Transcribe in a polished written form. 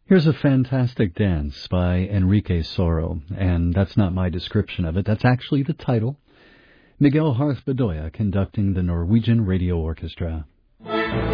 Here's a fantastic dance by Enrique Soro, and that's not my description of it, that's actually the title. Miguel Harth Bedoya conducting the Norwegian Radio Orchestra.